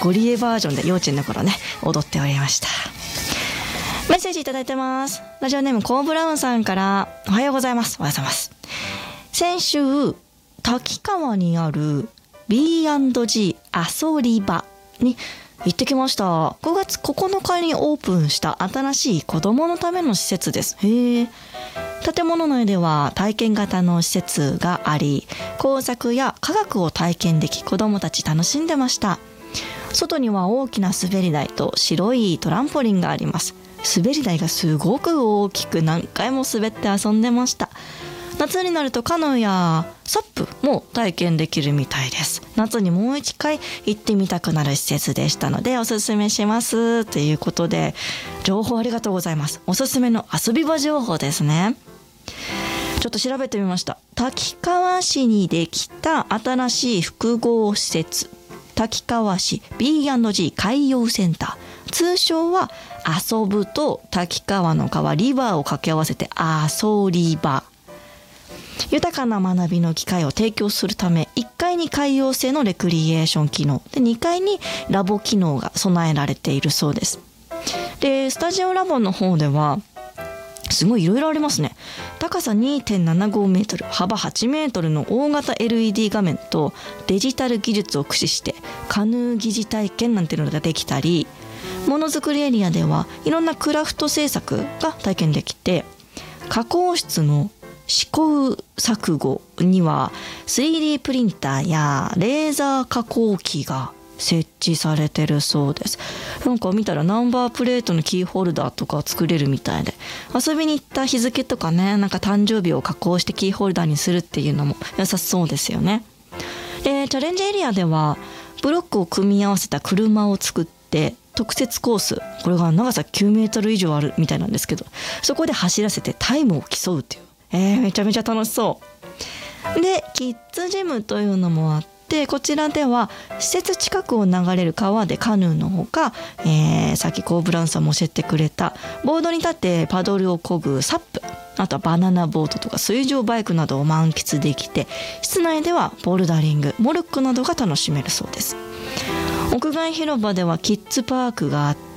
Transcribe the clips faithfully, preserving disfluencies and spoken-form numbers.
ゴリエバージョンで幼稚園の頃ね踊っておりました。メッセージいただいてます。ラジオネームコーブラウンさんから、おはようございます。おはようございます。先週滝川にある ビーアンドジー 遊り場に行ってきました。ごがつここのかにオープンした新しい子どものための施設です。へえ。建物内では体験型の施設があり、工作や科学を体験でき、子どもたち楽しんでました。外には大きな滑り台と白いトランポリンがあります。滑り台がすごく大きく、何回も滑って遊んでました。夏になるとカヌーやサップも体験できるみたいです。夏にもう一回行ってみたくなる施設でしたのでおすすめしますということで、情報ありがとうございます。おすすめの遊び場情報ですね。ちょっと調べてみました。滝川市にできた新しい複合施設、滝川市 ビーアンドジー 海洋センター、通称は遊ぶと滝川の川リバーを掛け合わせて遊り場。豊かな学びの機会を提供するため、いっかいに海洋性のレクリエーション機能で、にかいにラボ機能が備えられているそうです。でスタジオラボの方ではすごいいろいろありますね。高さ にてんななごメートル、幅はちメートルの大型 エルイーディー 画面とデジタル技術を駆使してカヌー疑似体験なんていうのができたり、ものづくりエリアではいろんなクラフト制作が体験できて、加工室の試行錯誤には スリーディー プリンターやレーザー加工機が設置されてるそうです。なんか見たらナンバープレートのキーホルダーとか作れるみたいで、遊びに行った日付とかね、なんか誕生日を加工してキーホルダーにするっていうのも良さそうですよね。でチャレンジエリアではブロックを組み合わせた車を作って特設コース、これが長さきゅうメートル以上あるみたいなんですけど、そこで走らせてタイムを競うっていう、えー、めちゃめちゃ楽しそう。でキッズジムというのもあって、こちらでは施設近くを流れる川でカヌーのほか、えー、さっきコーブランさんも教えてくれたボードに立ってパドルを漕ぐサップ、あとはバナナボートとか水上バイクなどを満喫できて、室内ではボルダリング、モルックなどが楽しめるそうです。屋外広場ではキッズパークがあって、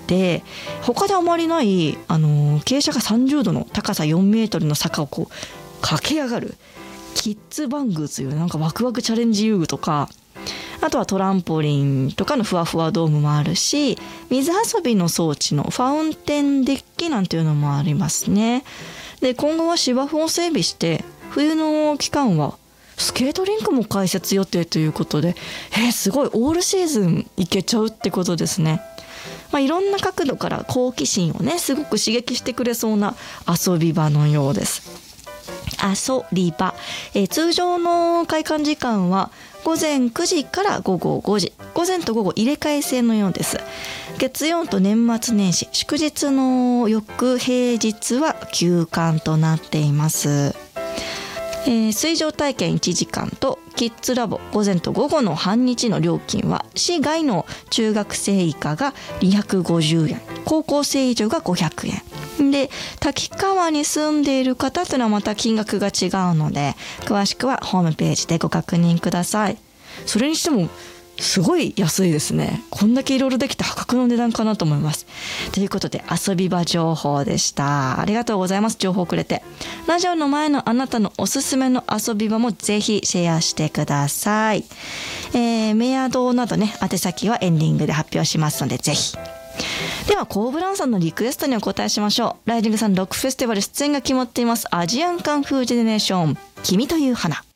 他であまりない、あのー、傾斜がさんじゅうどの高さよんメートルの坂をこう駆け上がるキッズバングというなんかワクワクチャレンジ遊具とか、あとはトランポリンとかのふわふわドームもあるし、水遊びの装置のファウンテンデッキなんていうのもありますね。で今後は芝生を整備して冬の期間はスケートリンクも開設予定ということで、えー、すごいオールシーズン行けちゃうってことですね。まあ、いろんな角度から好奇心をねすごく刺激してくれそうな遊び場のようです。遊び場、えー、通常の開館時間はごぜんくじから午後ごじ、午前と午後入れ替え制のようです。月曜と年末年始、祝日の翌平日は休館となっています。えー、水上体験いちじかんとキッズラボ午前と午後の半日の料金は、市外の中学生以下がにひゃくごじゅうえん、高校生以上がごひゃくえんで、滝川に住んでいる方というのはまた金額が違うので、詳しくはホームページでご確認ください。それにしてもすごい安いですね。こんだけいろいろできて破格の値段かなと思います。ということで遊び場情報でした。ありがとうございます。情報くれて。ラジオの前のあなたのおすすめの遊び場もぜひシェアしてください。えー、メアドなどね、宛先はエンディングで発表しますのでぜひ。ではコーブランさんのリクエストにお答えしましょう。ライジングさんロックフェスティバル出演が決まっています。アジアンカンフージェネレーション君という花。